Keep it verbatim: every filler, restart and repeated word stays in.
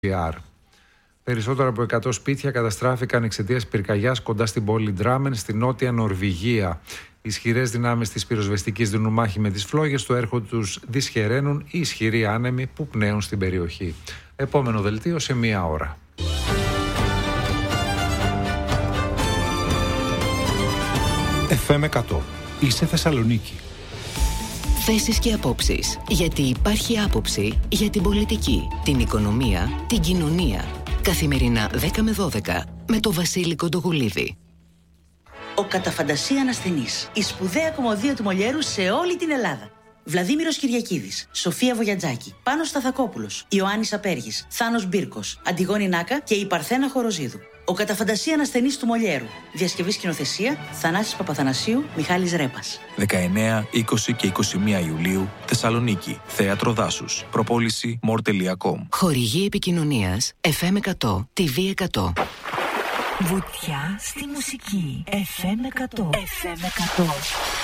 Περισσότερα από εκατό σπίτια καταστράφηκαν εξαιτίας πυρκαγιάς κοντά στην πόλη Ντράμεν στη νότια Νορβηγία. Οι ισχυρές δυνάμεις της πυροσβεστικής δίνουν μάχη με τις φλόγες, το έργο τους δυσχεραίνουν οι ισχυροί άνεμοι που πνέουν στην περιοχή. Επόμενο δελτίο σε μία ώρα. εφ εμ εκατό. Είσαι Θεσσαλονίκη. Θέσεις και απόψεις. Γιατί υπάρχει άποψη για την πολιτική, την οικονομία, την κοινωνία. Καθημερινά δέκα με δώδεκα με το Βασίλη Κοντογουλίδη. Ο κατά φαντασία ασθενής. Η σπουδαία κομμωδία του Μολιέρου σε όλη την Ελλάδα. Βλαδίμηρος Κυριακίδης, Σοφία Βογιατζάκη, Πάνος Σταθακόπουλος, Ιωάννης Απέργης, Θάνος Μπύρκος, Αντιγόνη Νάκα και η Παρθένα Χοροζίδου. Ο κατά φαντασία ασθενής του Μολιέρου. Διασκευή σκηνοθεσία Θανάσης Παπαθανασίου, Μιχάλης Ρέπας. δεκαεννέα, είκοσι και είκοσι μία Ιουλίου, Θεσσαλονίκη, Θέατρο Δάσους. Προπόληση μορ τελεία κομ. Χορηγή επικοινωνίας εφ εμ εκατό, τι βι εκατό. Βουτιά στη μουσική εφ εμ εκατό. εφ εμ εκατό.